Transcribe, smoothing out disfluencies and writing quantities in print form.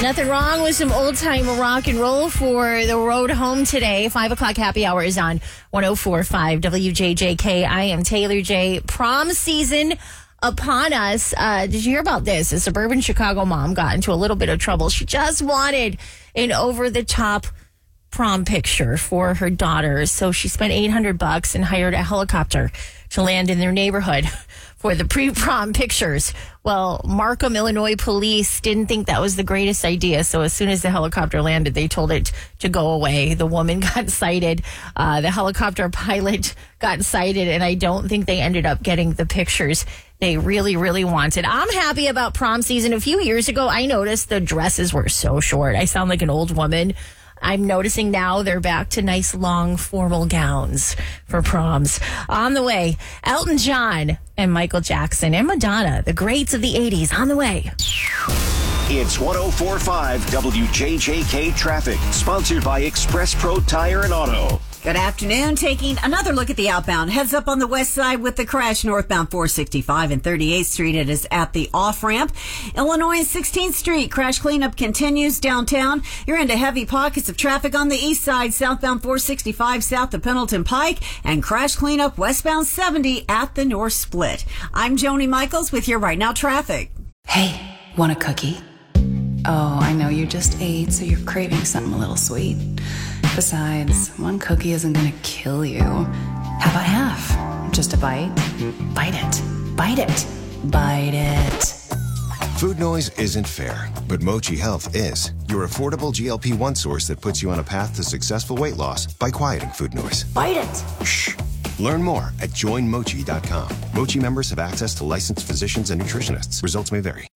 Nothing wrong with some old-time rock and roll for the road home today. 5 o'clock happy hour is on 104.5 WJJK. I am Taylor J. Prom season upon us. Did you hear about this? A suburban Chicago mom got into a little bit of trouble. She just wanted an over-the-top prom picture for her daughter. So she spent $800 and hired a helicopter to land in their neighborhood for the pre-prom pictures. Well, Markham, Illinois police didn't think that was the greatest idea. So as soon as the helicopter landed, they told it to go away. The woman got cited. The helicopter pilot got cited, and I don't think they ended up getting the pictures they really, really wanted. I'm happy about prom season. A few years ago, I noticed the dresses were so short. I sound like an old woman. I'm noticing now they're back to nice, long, formal gowns for proms. On the way, Elton John and Michael Jackson and Madonna, the greats of the 80s, on the way. It's 104.5 WJJK Traffic, sponsored by Express Pro Tire and Auto. Good afternoon. Taking another look at the outbound. Heads up on the west side with the crash northbound 465 and 38th Street. It is at the off-ramp. Illinois and 16th Street. Crash cleanup continues downtown. You're into heavy pockets of traffic on the east side, southbound 465 south of Pendleton Pike, and crash cleanup westbound 70 at the North Split. I'm Joni Michaels with your Right Now traffic. Hey, want a cookie? Oh, I know you just ate, so you're craving something a little sweet. Besides, one cookie isn't going to kill you. How about half? Just a bite? Bite it. Bite it. Bite it. Food noise isn't fair, but Mochi Health is. Your affordable GLP-1 source that puts you on a path to successful weight loss by quieting food noise. Bite it. Shh. Learn more at joinmochi.com. Mochi members have access to licensed physicians and nutritionists. Results may vary.